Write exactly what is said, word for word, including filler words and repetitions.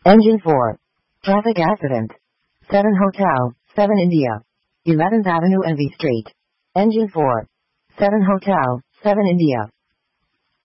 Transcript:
Engine four. Traffic accident. seven Hotel, seven India. eleventh Avenue Envy Street. Engine four. seven Hotel, seven India.